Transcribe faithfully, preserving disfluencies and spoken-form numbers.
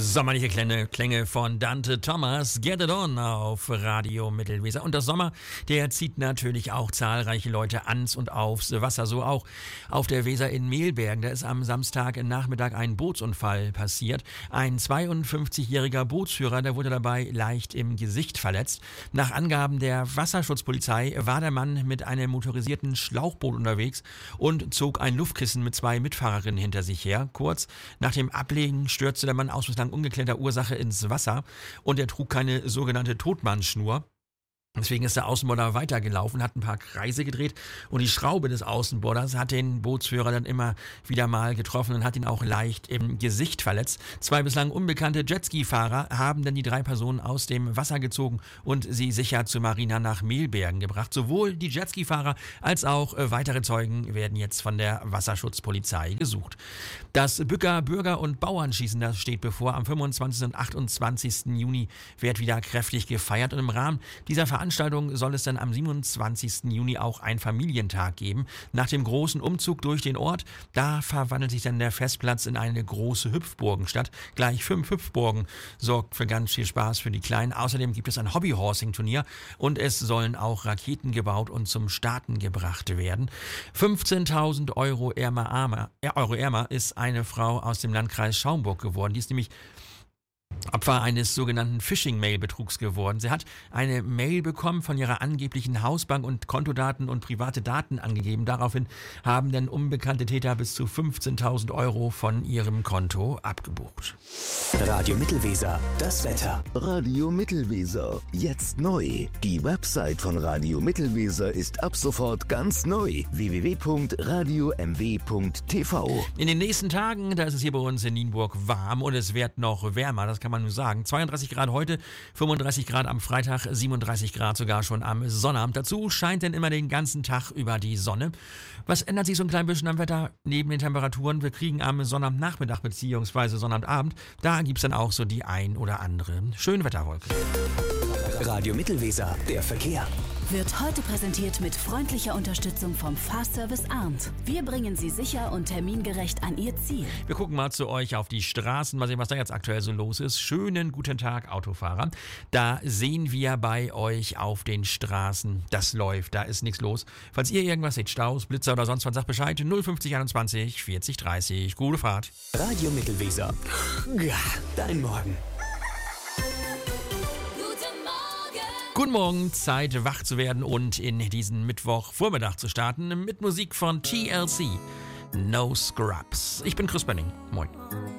Sommerliche Klänge, Klänge von Dante Thomas, Get It On auf Radio Mittelweser. Und der Sommer, der zieht natürlich auch zahlreiche Leute ans und aufs Wasser. So auch auf der Weser in Mehlbergen. Da ist am Samstagnachmittag ein Bootsunfall passiert. Ein zweiundfünfzigjähriger Bootsführer, der wurde dabei leicht im Gesicht verletzt. Nach Angaben der Wasserschutzpolizei war der Mann mit einem motorisierten Schlauchboot unterwegs und zog ein Luftkissen mit zwei Mitfahrerinnen hinter sich her. Kurz nach dem Ablegen stürzte der Mann aus bislang ungeklärter Ursache ins Wasser und er trug keine sogenannte Totmannschnur. Deswegen ist der Außenborder weitergelaufen, hat ein paar Kreise gedreht und die Schraube des Außenborders hat den Bootsführer dann immer wieder mal getroffen und hat ihn auch leicht im Gesicht verletzt. Zwei bislang unbekannte Jetski-Fahrer haben dann die drei Personen aus dem Wasser gezogen und sie sicher zur Marina nach Mehlbergen gebracht. Sowohl die Jetski-Fahrer als auch weitere Zeugen werden jetzt von der Wasserschutzpolizei gesucht. Das Bücker Bürger- und Bauernschießen, das steht bevor. Am fünfundzwanzigsten und achtundzwanzigsten Juni wird wieder kräftig gefeiert und im Rahmen dieser Veranstaltung Veranstaltung soll es dann am siebenundzwanzigsten Juni auch einen Familientag geben. Nach dem großen Umzug durch den Ort, da verwandelt sich dann der Festplatz in eine große Hüpfburgenstadt. Gleich fünf Hüpfburgen sorgt für ganz viel Spaß für die Kleinen. Außerdem gibt es ein Hobbyhorsing-Turnier und es sollen auch Raketen gebaut und zum Starten gebracht werden. fünfzehntausend Euro ärmer, armer, äh, Euro ärmer ist eine Frau aus dem Landkreis Schaumburg geworden. Die ist nämlich Opfer eines sogenannten Phishing-Mail-Betrugs geworden. Sie hat eine Mail bekommen von ihrer angeblichen Hausbank und Kontodaten und private Daten angegeben. Daraufhin haben dann unbekannte Täter bis zu fünfzehntausend Euro von ihrem Konto abgebucht. Radio Mittelweser, das Wetter. Radio Mittelweser, jetzt neu. Die Website von Radio Mittelweser ist ab sofort ganz neu. w w w punkt radio m w punkt t v. In den nächsten Tagen, da ist es hier bei uns in Nienburg warm und es wird noch wärmer, das kann man nur sagen. zweiunddreißig Grad heute, fünfunddreißig Grad am Freitag, siebenunddreißig Grad sogar schon am Sonnabend. Dazu scheint denn immer den ganzen Tag über die Sonne. Was ändert sich so ein klein bisschen am Wetter neben den Temperaturen? Wir kriegen am Sonnabendnachmittag bzw. Sonnabendabend, da gibt es dann auch so die ein oder andere Schönwetterwolke. Radio Mittelweser, der Verkehr. Wird heute präsentiert mit freundlicher Unterstützung vom Fahrservice Arndt. Wir bringen Sie sicher und termingerecht an Ihr Ziel. Wir gucken mal zu euch auf die Straßen, mal sehen, was da jetzt aktuell so los ist. Schönen guten Tag, Autofahrer. Da sehen wir bei euch auf den Straßen, das läuft, da ist nichts los. Falls ihr irgendwas seht, Staus, Blitzer oder sonst was, sagt Bescheid. null fünfzig einundzwanzig vierzig dreißig. Gute Fahrt. Radio Mittelweser. Ja, dein Morgen. Guten Morgen, Zeit wach zu werden und in diesen Mittwochvormittag zu starten mit Musik von T L C. No Scrubs. Ich bin Chris Benning. Moin.